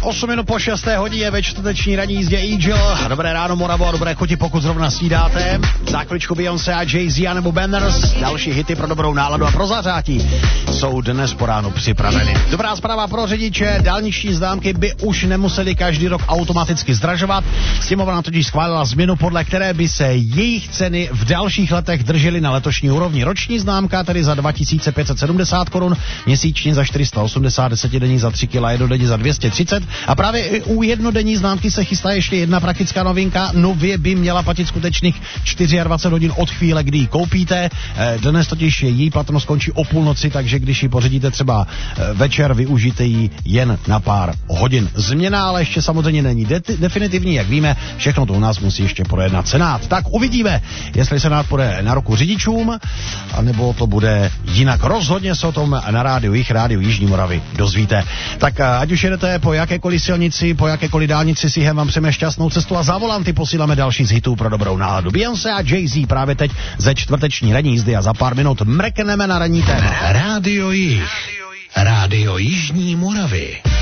8 minut po 6. hodině ve čtvrteční ranní jízdě Eagle. Dobré ráno, Moravo, a dobré chuti, pokud zrovna snídáte. Za chvíličku Beyoncé a Jay-Z a nebo Banners. Další hity pro dobrou náladu a pro zahřátí jsou dnes po ránu připraveny. Dobrá zpráva pro řidiče. Dálniční známky by už nemuseli každý rok automaticky zdražovat. Sněmovna totiž schválila změnu, podle které by se jejich ceny v dalších letech držely na letošní úrovni. Roční známka tedy za 2570 korun, měsíčně za 480, desetidenní za 3 kg, jednodenní za 230. A právě i u jednodenní známky se chystá ještě jedna praktická novinka. Nově by měla platit skutečných 24 hodin od chvíle, kdy ji koupíte. Dnes totiž její platnost končí o půlnoci, takže když ji pořídíte třeba večer, využijte ji jen na pár hodin. Změna ale ještě samozřejmě není definitivní, jak víme, všechno to u nás musí ještě projednat Senát. Tak uvidíme, jestli Senát půjde na ruku řidičům, anebo to bude jinak. Rozhodně se o tom na rádiu Jižní Moravy dozvíte. Tak ať už jedete po jakékoliv silnici, po jakékoliv dálnici, si vám přejeme šťastnou cestu a za volanty posíláme další z hitů pro dobrou náladu. Beyoncé a Jay-Z právě teď ze čtvrteční ranní jízdy a za pár minut mrkneme na ranní téma. Rádio Jižní Moravy.